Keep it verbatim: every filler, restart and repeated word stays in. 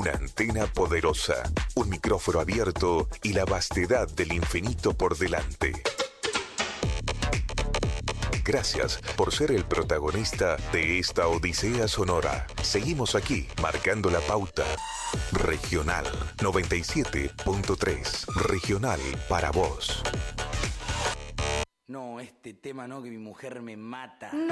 Una antena poderosa, un micrófono abierto y la vastedad del infinito por delante. Gracias por ser el protagonista de esta odisea sonora. Seguimos aquí, marcando la pauta. Regional noventa y siete punto tres. Regional para vos. No, este tema no, que mi mujer me mata. No.